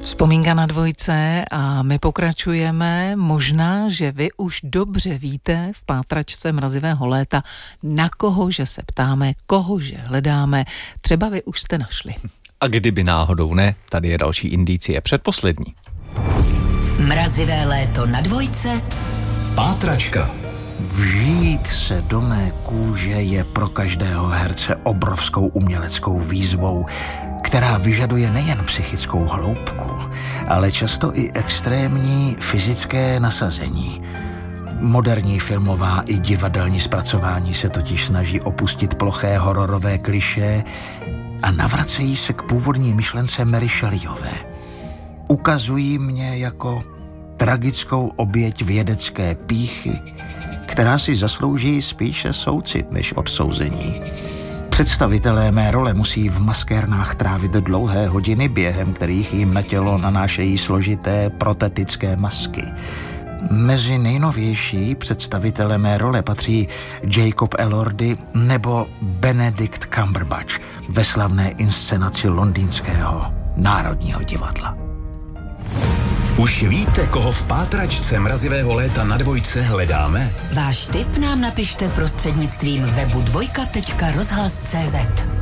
Vzpomínka na dvojce a my pokračujeme. Možná, že vy už dobře víte v pátračce Mrazivého léta, na koho že se ptáme, koho že hledáme. Třeba vy už jste našli. A kdyby náhodou ne, tady je další indicie, předposlední. Mrazivé léto na dvojce. Pátračka. Vžít se do mé kůže je pro každého herce obrovskou uměleckou výzvou, která vyžaduje nejen psychickou hloubku, ale často i extrémní fyzické nasazení. Moderní filmová i divadelní zpracování se totiž snaží opustit ploché hororové klišé a navracejí se k původní myšlence Mary Shelleyové. Ukazují mě jako tragickou oběť vědecké pýchy, která si zaslouží spíše soucit než odsouzení. Představitelé mé role musí v maskérnách trávit dlouhé hodiny, během kterých jim na tělo nanášejí složité protetické masky. Mezi nejnovější představitele mé role patří Jacob Elordi nebo Benedict Cumberbatch ve slavné inscenaci londýnského Národního divadla. Už víte, koho v pátračce Mrazivého léta na dvojce hledáme? Váš tip nám napište prostřednictvím webu dvojka.rozhlas.cz.